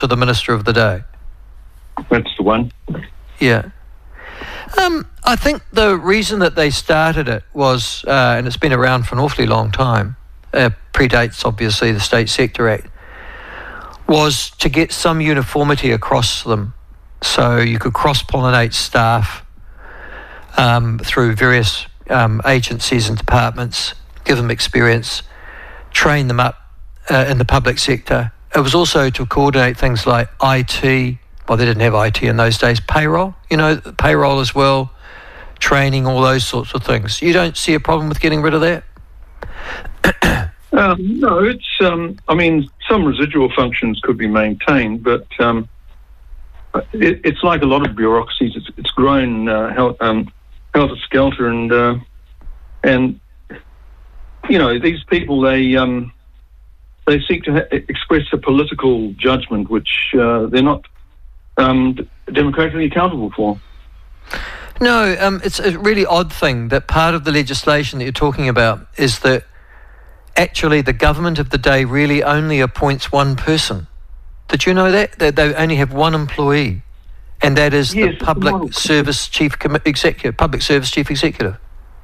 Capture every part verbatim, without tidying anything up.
to the Minister of the Day. That's the one. Yeah. Um, I think the reason that they started it was, uh, and it's been around for an awfully long time, uh, predates obviously the State Sector Act, was to get some uniformity across them, so you could cross-pollinate staff um, through various um, agencies and departments, give them experience, train them up uh, in the public sector. It was also to coordinate things like I T. Well, they didn't have I T in those days. Payroll, you know, payroll as well, training, all those sorts of things. You don't see a problem with getting rid of that? um, no, it's, um, I mean, some residual functions could be maintained, but um, it, it's like a lot of bureaucracies. It's, it's grown uh, hel- um, helter-skelter, and, uh, and, you know, these people, they... Um, They seek to ha- express a political judgment which uh, they're not um, d- democratically accountable for. No, um, it's a really odd thing that part of the legislation that you're talking about is that actually the government of the day really only appoints one person. Did you know that? That they only have one employee, and that is yes, the public service chief com- executive, public service chief executive.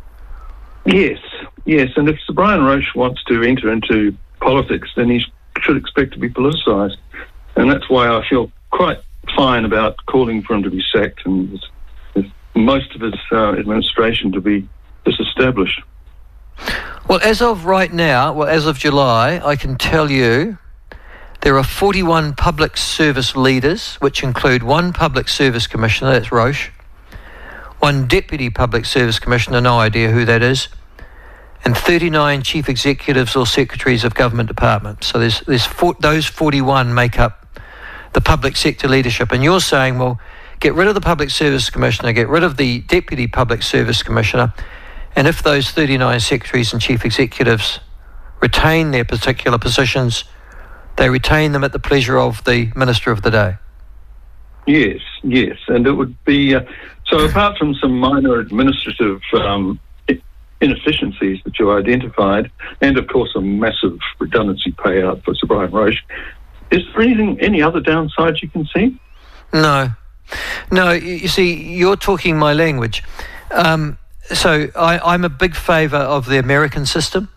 Yes, yes, and if Sir Brian Roche wants to enter into politics, then he should expect to be politicised, and that's why I feel quite fine about calling for him to be sacked and most of his uh, administration to be disestablished. Well, as of right now, well, as of July, I can tell you there are forty-one public service leaders, which include one public service commissioner, that's Roche, one deputy public service commissioner, no idea who that is, and thirty-nine chief executives or secretaries of government departments. So there's, there's four, those forty-one make up the public sector leadership. And you're saying, well, get rid of the public service commissioner, get rid of the deputy public service commissioner, and if those thirty-nine secretaries and chief executives retain their particular positions, they retain them at the pleasure of the Minister of the Day. Yes, yes, and it would be, uh, so apart from some minor administrative um, inefficiencies that you identified, and of course a massive redundancy payout for Sir Brian Roche, is there anything, any other downsides you can see? No. No, you see, you're talking my language. Um, so I, I'm a big favour of the American system,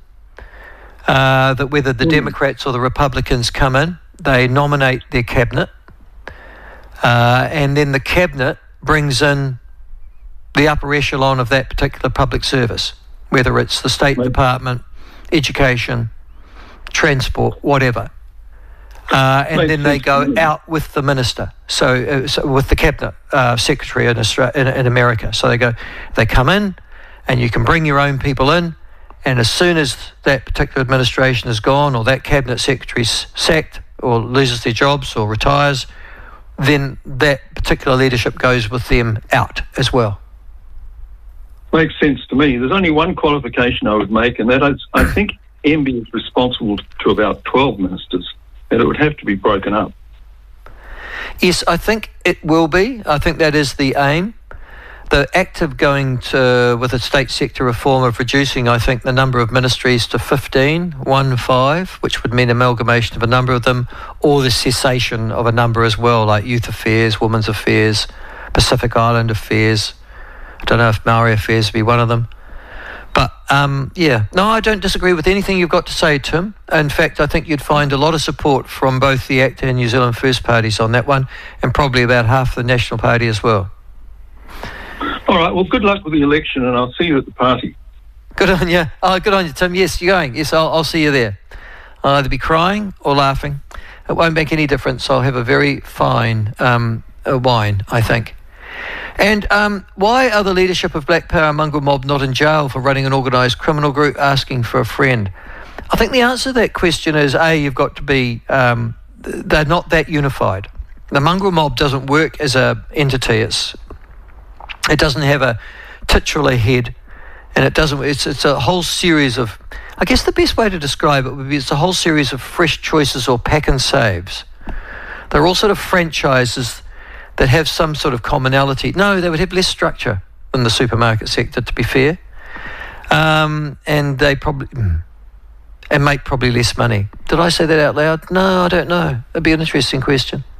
uh, that whether the mm. Democrats or the Republicans come in, they nominate their cabinet, uh, and then the cabinet brings in the upper echelon of that particular public service, whether it's the State right. Department, education, transport, whatever. Uh, and then they go out with the minister, so, uh, so with the cabinet uh, secretary in, Australia, in, in America. So they go, they come in, and you can bring your own people in, and as soon as that particular administration is gone, or that cabinet secretary's sacked, or loses their jobs, or retires, then that particular leadership goes with them out as well. Makes sense to me. There's only one qualification I would make, and that is, I think M B is responsible to about twelve ministers, and it would have to be broken up. Yes, I think it will be. I think that is the aim. The act of going to, with a state sector reform of reducing, I think, the number of ministries to fifteen, one five, which would mean amalgamation of a number of them, or the cessation of a number as well, like youth affairs, women's affairs, Pacific Island affairs. I don't know if Maori affairs would be one of them. But, um, yeah, no, I don't disagree with anything you've got to say, Tim. In fact, I think you'd find a lot of support from both the ACT and New Zealand First parties on that one, and probably about half the National Party as well. All right, well, good luck with the election, and I'll see you at the party. Good on you. Oh, good on you, Tim. Yes, you're going. Yes, I'll, I'll see you there. I'll either be crying or laughing. It won't make any difference. I'll have a very fine um, uh, wine, I think. And um, why are the leadership of Black Power Mongrel Mob not in jail for running an organised criminal group asking for a friend? I think the answer to that question is, A, you've got to be, um, they're not that unified. The Mongrel Mob doesn't work as a entity. It's, it doesn't have a titular head, and it doesn't, it's, it's a whole series of, I guess the best way to describe it would be it's a whole series of fresh choices or pack and saves. They're all sort of franchises that have some sort of commonality. No, they would have less structure than the supermarket sector, to be fair. Um, and they probably... and make probably less money. Did I say that out loud? No, I don't know. It'd be an interesting question.